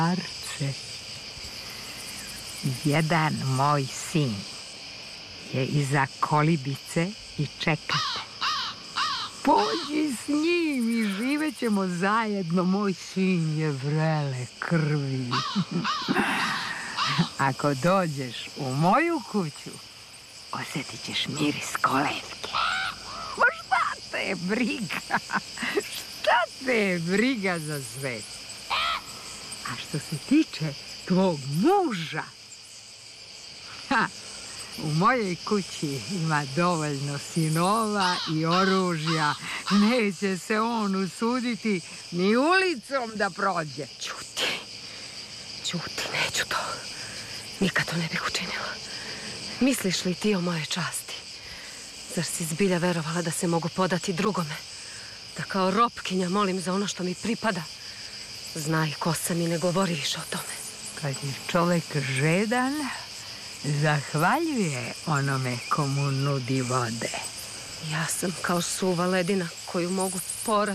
Arce, jedan moj sin je iza kolibice i čeka te. Pođi s njim i živet ćemo zajedno, moj sin je vrele krvi. Ako dođeš u moju kuću, osjetit ćeš miris kolevke. Ma šta te je briga? Šta te je briga za svet? A što se tiče tvog muža, u mojoj kući ima dovoljno sinova i oružja. Neće se on usuditi ni ulicom da prođe. Ćuti, neću to. Nikad to ne bih učinila. Misliš li ti o moje časti? Zar si zbilja verovala da se mogu podati drugome? Da kao ropkinja molim za ono što mi pripada? Znaj ko sam i ne govori više o tome. Kad je čovek žedan, zahvaljuje onome komu nudi vode. Ja sam kao suva ledina koju mogu porati.